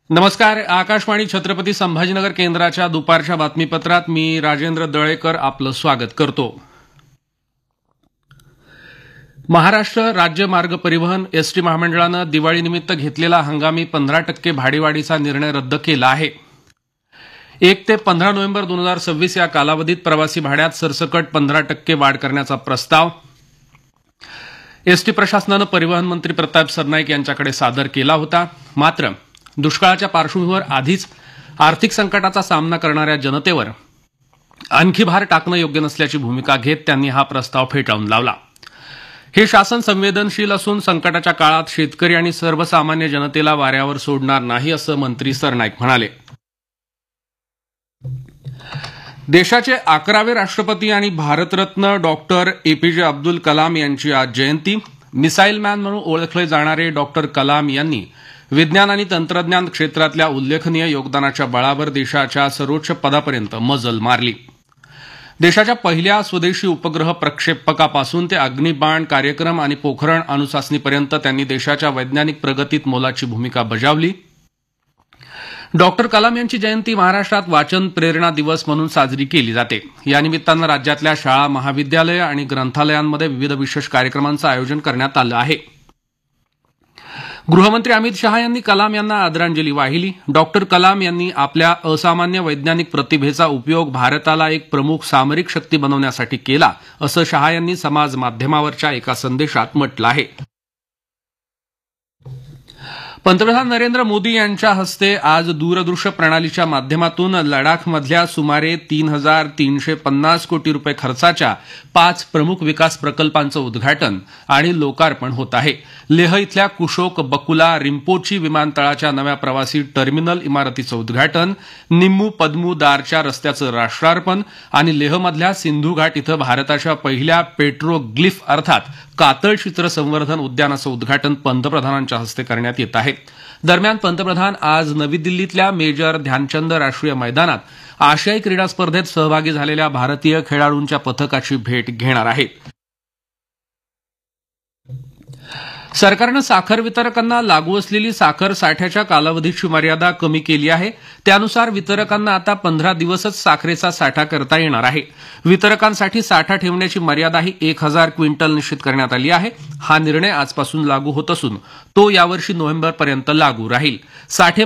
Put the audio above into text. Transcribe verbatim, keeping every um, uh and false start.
नमस्कार. आकाशवाणी छत्रपती संभाजीनगर केंद्राच्या दुपारच्या बातमीपत्रात मी राजेंद्र दळेकर आपलं स्वागत करतो. महाराष्ट्र राज्य मार्ग परिवहन एसटी महामंडळानं दिवाळीनिमित्त घेतलेला हंगामी पंधरा टक्के भाडेवाढीचा निर्णय रद्द केला आहे. एक ते पंधरा नोव्हेंबर दोन हजार सव्वीस या कालावधीत प्रवासी भाड्यात सरसकट पंधरा टक्के वाढ करण्याचा प्रस्ताव एसटी प्रशासनानं परिवहन मंत्री प्रताप सरनाईक यांच्याकडे सादर केला होता. मात्र दुष्काळाच्या पार्श्वभूमीवर आधीच आर्थिक संकटाचा सामना करणाऱ्या जनतेवर आणखी भार टाकणं योग्य नसल्याची भूमिका घेत त्यांनी हा प्रस्ताव फेटाळून लावला. हे शासन संवेदनशील असून संकटाच्या काळात शेतकरी आणि सर्वसामान्य जनतेला वाऱ्यावर सोडणार नाही असं मंत्री सरनाईक म्हणाले. देशाचे अकरावे राष्ट्रपती आणि भारतरत्न डॉक्टर एपीजे अब्दुल कलाम यांची आज जयंती. मिसाईल मॅन म्हणून ओळखले जाणारे डॉक्टर कलाम यांनी विज्ञान आणि तंत्रज्ञान क्षेत्रातल्या उल्लेखनीय योगदानाच्या बळावर देशाच्या सर्वोच्च पदापर्यंत मजल मारली. देशाच्या पहिल्या स्वदेशी उपग्रह प्रक्षेपकापासून ते अग्निबाण कार्यक्रम आणि पोखरण अणुचाचणीपर्यंत त्यांनी देशाच्या वैज्ञानिक प्रगतीत मोलाची भूमिका बजावली. डॉक्टर कलाम यांची जयंती महाराष्ट्रात वाचन प्रेरणा दिवस म्हणून साजरी केली जाते. या निमित्तानं राज्यातल्या शाळा, महाविद्यालयं आणि ग्रंथालयांमध्ये विविध विशेष कार्यक्रमांचं आयोजन करण्यात आलं आहे. गृहमंत्री अमित शहा यांनी कलाम यांना आदरांजली वाहिली. डॉक्टर कलाम यांनी आपल्या असामान्य वैज्ञानिक प्रतिभेचा उपयोग भारताला एक प्रमुख सामरिक शक्ती बनवण्यासाठी केला असं शहा यांनी समाज माध्यमावरच्या एका संदेशात म्हटलं आहे. पंतप्रधान नरेंद्र मोदी यांच्या हस्ते आज दूरदृश्य प्रणालीच्या माध्यमातून लडाखमधल्या सुमारे तीन हजार तीनशे पन्नास कोटी रुपये खर्चाच्या पाच प्रमुख विकास प्रकल्पांचं उद्घाटन आणि लोकार्पण होत आहे. लेह इथल्या कुशोक बकुला रिम्पोची विमानतळाच्या नव्या प्रवासी टर्मिनल इमारतीचं उद्घाटन, निम्मू पद्मू दारच्या रस्त्याचं राष्ट्रार्पण आणि लेहमधल्या सिंधू घाट इथं भारताच्या पहिल्या पेट्रोग्लिफ अर्थात कातळ चित्र संवर्धन उद्यानाचं उद्घाटन पंतप्रधानांच्या हस्ते करण्यात येत आहे. दरम्यान पंतप्रधान आज नवी दिल्लीतल्या मेजर ध्यानचंद राष्ट्रीय मैदानात आशियाई क्रीडा स्पर्धेत सहभागी झालेल्या भारतीय खेळाडूंच्या पथकाची भेट घेणार आहेत. सरकारनं साखर वितरकांना लागू असलेली साखर साठ्याच्या कालावधीची मर्यादा कमी केली आहे. त्यानुसार वितरकांना आता पंधरा दिवसच साखरेचा साठा करता येणार आहे. वितरकांसाठी साठा ठेवण्याची मर्यादाही एक हजार क्विंटल निश्चित करण्यात आली आहे. हा निर्णय आजपासून लागू होत असून तो यावर्षी नोव्हेंबरपर्यंत लागू राहील. साठे